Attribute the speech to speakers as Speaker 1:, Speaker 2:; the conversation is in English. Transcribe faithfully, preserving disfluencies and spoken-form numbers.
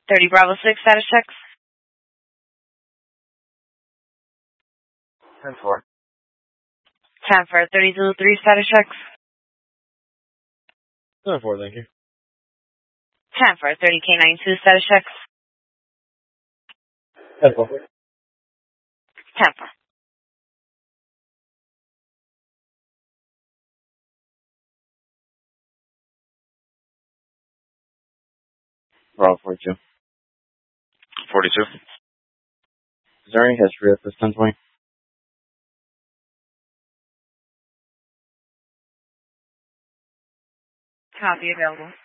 Speaker 1: thirty Bravo six, status checks.
Speaker 2: ten four.
Speaker 1: ten for thirty Zulu three, status checks.
Speaker 2: ten four, thank you.
Speaker 1: ten for thirty K ninety-two, status checks.
Speaker 2: ten four.
Speaker 1: ten for.
Speaker 2: Bravo forty-two.
Speaker 3: forty-two.
Speaker 2: Is there any history at this ten twenty?
Speaker 1: Copy available.